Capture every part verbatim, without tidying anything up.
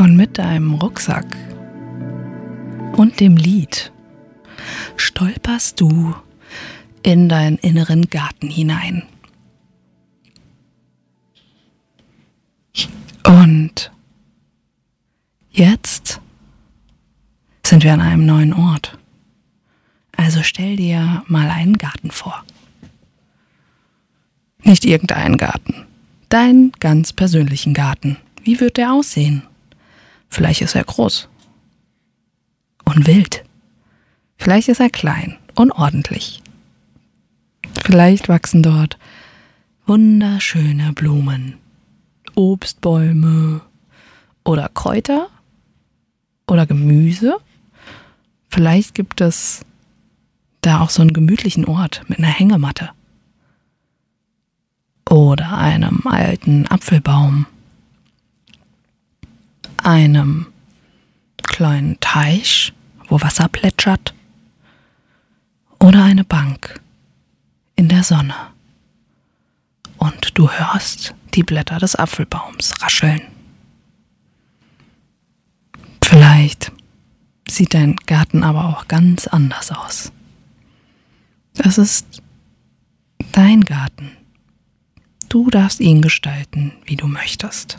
Und mit deinem Rucksack und dem Lied stolperst du in deinen inneren Garten hinein. Und jetzt sind wir an einem neuen Ort. Also stell dir mal einen Garten vor. Nicht irgendeinen Garten, deinen ganz persönlichen Garten. Wie wird der aussehen? Vielleicht ist er groß und wild. Vielleicht ist er klein und ordentlich. Vielleicht wachsen dort wunderschöne Blumen, Obstbäume oder Kräuter oder Gemüse. Vielleicht gibt es da auch so einen gemütlichen Ort mit einer Hängematte oder einem alten Apfelbaum, einem kleinen Teich, wo Wasser plätschert, oder eine Bank in der Sonne. Und du hörst die Blätter des Apfelbaums rascheln. Vielleicht sieht dein Garten aber auch ganz anders aus. Es ist dein Garten. Du darfst ihn gestalten, wie du möchtest.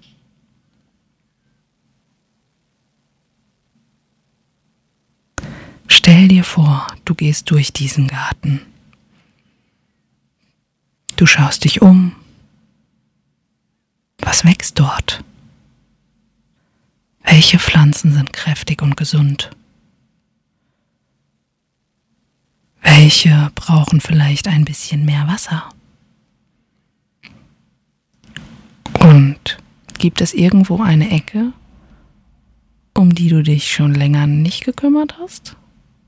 Stell dir vor, du gehst durch diesen Garten. Du schaust dich um. Was wächst dort? Welche Pflanzen sind kräftig und gesund? Welche brauchen vielleicht ein bisschen mehr Wasser? Und gibt es irgendwo eine Ecke, um die du dich schon länger nicht gekümmert hast?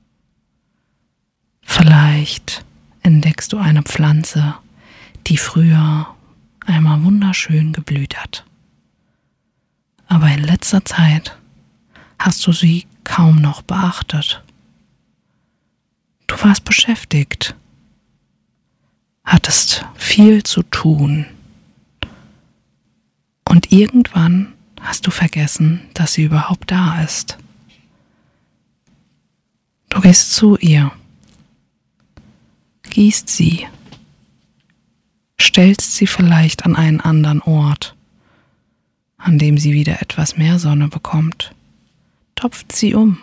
Vielleicht entdeckst du eine Pflanze, die früher einmal wunderschön geblüht hat. Aber in letzter Zeit hast du sie kaum noch beachtet. Du warst beschäftigt, hattest viel zu tun und irgendwann hast du vergessen, dass sie überhaupt da ist. Du gehst zu ihr, gießt sie, stellst sie vielleicht an einen anderen Ort, an dem sie wieder etwas mehr Sonne bekommt, topft sie um.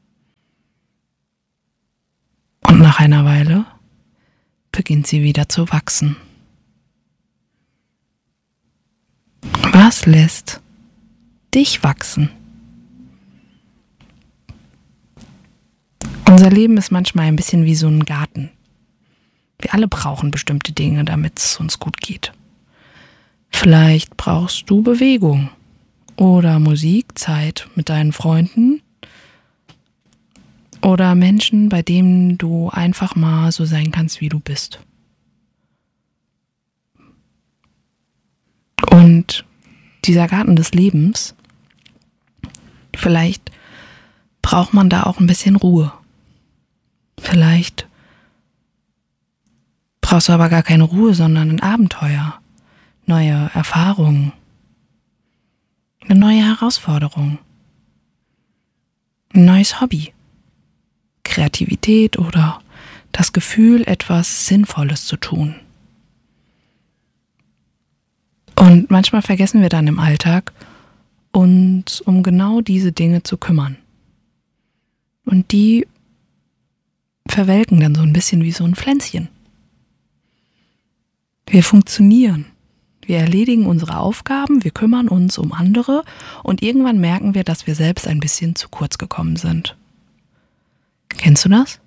Und nach einer Weile beginnt sie wieder zu wachsen. Was lässt dich wachsen? Unser Leben ist manchmal ein bisschen wie so ein Garten. Wir alle brauchen bestimmte Dinge, damit es uns gut geht. Vielleicht brauchst du Bewegung oder Musik, Zeit mit deinen Freunden oder Menschen, bei denen du einfach mal so sein kannst, wie du bist. Und dieser Garten des Lebens, vielleicht braucht man da auch ein bisschen Ruhe. Vielleicht brauchst du aber gar keine Ruhe, sondern ein Abenteuer, neue Erfahrungen, eine neue Herausforderung, ein neues Hobby, Kreativität oder das Gefühl, etwas Sinnvolles zu tun. Und manchmal vergessen wir dann im Alltag, uns um genau diese Dinge zu kümmern. Und die verwelken dann so ein bisschen wie so ein Pflänzchen. Wir funktionieren. Wir erledigen unsere Aufgaben, wir kümmern uns um andere und irgendwann merken wir, dass wir selbst ein bisschen zu kurz gekommen sind. Kennst du das?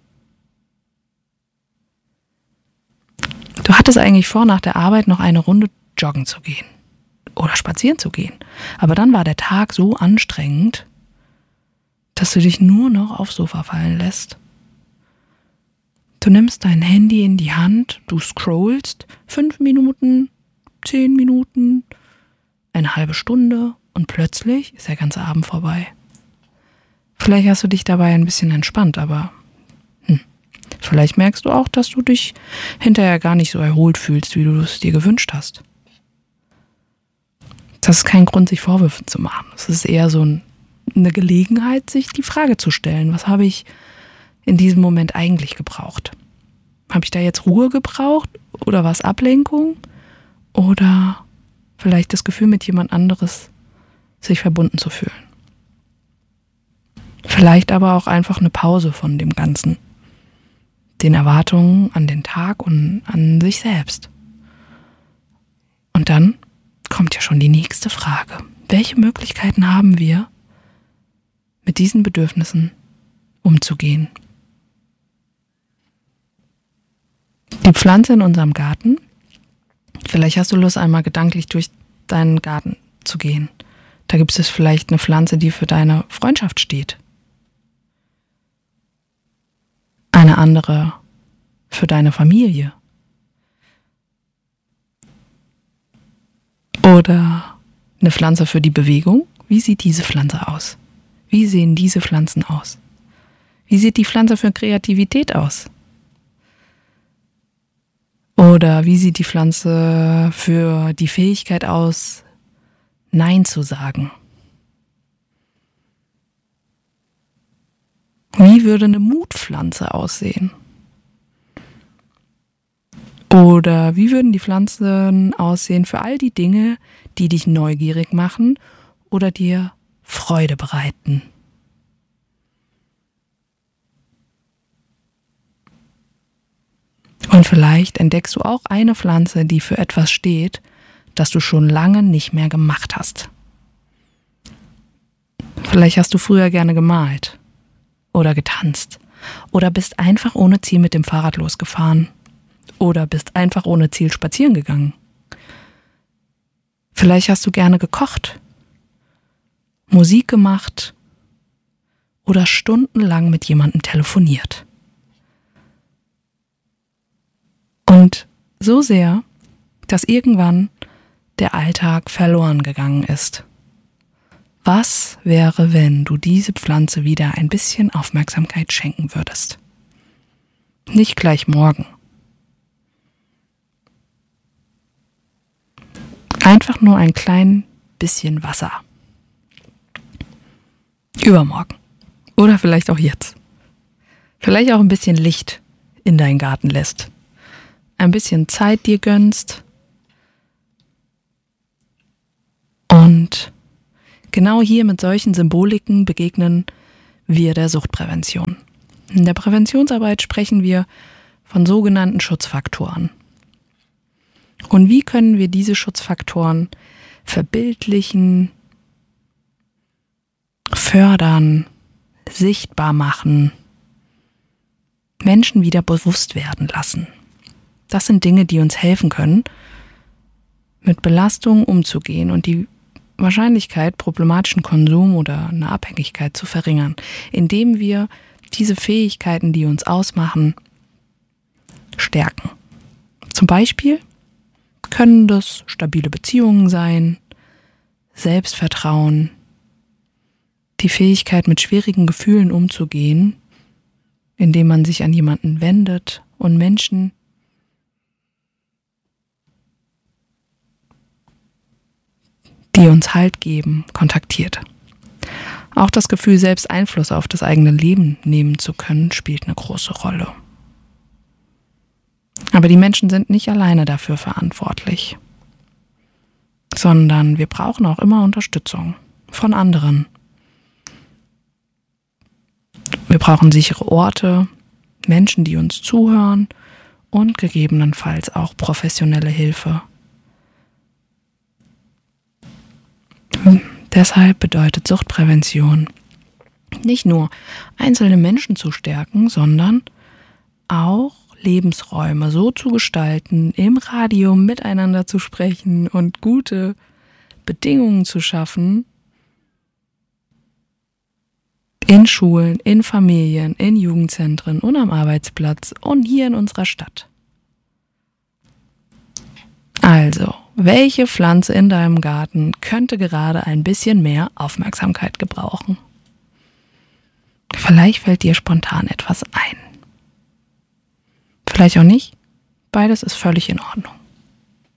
Du hattest eigentlich vor, nach der Arbeit noch eine Runde joggen zu gehen oder spazieren zu gehen. Aber dann war der Tag so anstrengend, dass du dich nur noch aufs Sofa fallen lässt. Du nimmst dein Handy in die Hand, du scrollst fünf Minuten, zehn Minuten, eine halbe Stunde und plötzlich ist der ganze Abend vorbei. Vielleicht hast du dich dabei ein bisschen entspannt, aber hm, vielleicht merkst du auch, dass du dich hinterher gar nicht so erholt fühlst, wie du es dir gewünscht hast. Das ist kein Grund, sich Vorwürfe zu machen. Es ist eher so ein, eine Gelegenheit, sich die Frage zu stellen, was habe ich in diesem Moment eigentlich gebraucht? Habe ich da jetzt Ruhe gebraucht oder war es Ablenkung? Oder vielleicht das Gefühl, mit jemand anderes sich verbunden zu fühlen? Vielleicht aber auch einfach eine Pause von dem Ganzen. Den Erwartungen an den Tag und an sich selbst. Und dann kommt ja schon die nächste Frage. Welche Möglichkeiten haben wir, mit diesen Bedürfnissen umzugehen? Die Pflanze in unserem Garten, vielleicht hast du Lust, einmal gedanklich durch deinen Garten zu gehen. Da gibt es vielleicht eine Pflanze, die für deine Freundschaft steht. Eine andere für deine Familie. Oder eine Pflanze für die Bewegung. Wie sieht diese Pflanze aus? Wie sehen diese Pflanzen aus? Wie sieht die Pflanze für Kreativität aus? Oder wie sieht die Pflanze für die Fähigkeit aus, Nein zu sagen? Wie würde eine Mutpflanze aussehen? Oder wie würden die Pflanzen aussehen für all die Dinge, die dich neugierig machen oder dir Freude bereiten? Und vielleicht entdeckst du auch eine Pflanze, die für etwas steht, das du schon lange nicht mehr gemacht hast. Vielleicht hast du früher gerne gemalt oder getanzt oder bist einfach ohne Ziel mit dem Fahrrad losgefahren oder bist einfach ohne Ziel spazieren gegangen. Vielleicht hast du gerne gekocht, Musik gemacht oder stundenlang mit jemandem telefoniert. Und so sehr, dass irgendwann der Alltag verloren gegangen ist. Was wäre, wenn du diese Pflanze wieder ein bisschen Aufmerksamkeit schenken würdest? Nicht gleich morgen. Einfach nur ein klein bisschen Wasser. Übermorgen. Oder vielleicht auch jetzt. Vielleicht auch ein bisschen Licht in deinen Garten lässt. Ein bisschen Zeit dir gönnst. Und genau hier mit solchen Symboliken begegnen wir der Suchtprävention. In der Präventionsarbeit sprechen wir von sogenannten Schutzfaktoren. Und wie können wir diese Schutzfaktoren verbildlichen, fördern, sichtbar machen, Menschen wieder bewusst werden lassen? Das sind Dinge, die uns helfen können, mit Belastungen umzugehen und die Wahrscheinlichkeit, problematischen Konsum oder eine Abhängigkeit zu verringern, indem wir diese Fähigkeiten, die uns ausmachen, stärken. Zum Beispiel können das stabile Beziehungen sein, Selbstvertrauen, die Fähigkeit, mit schwierigen Gefühlen umzugehen, indem man sich an jemanden wendet und Menschen die uns Halt geben, kontaktiert. Auch das Gefühl, selbst Einfluss auf das eigene Leben nehmen zu können, spielt eine große Rolle. Aber die Menschen sind nicht alleine dafür verantwortlich, sondern wir brauchen auch immer Unterstützung von anderen. Wir brauchen sichere Orte, Menschen, die uns zuhören und gegebenenfalls auch professionelle Hilfe. Deshalb bedeutet Suchtprävention nicht nur einzelne Menschen zu stärken, sondern auch Lebensräume so zu gestalten, im Radio miteinander zu sprechen und gute Bedingungen zu schaffen, in Schulen, in Familien, in Jugendzentren und am Arbeitsplatz und hier in unserer Stadt. Also, welche Pflanze in deinem Garten könnte gerade ein bisschen mehr Aufmerksamkeit gebrauchen? Vielleicht fällt dir spontan etwas ein. Vielleicht auch nicht. Beides ist völlig in Ordnung.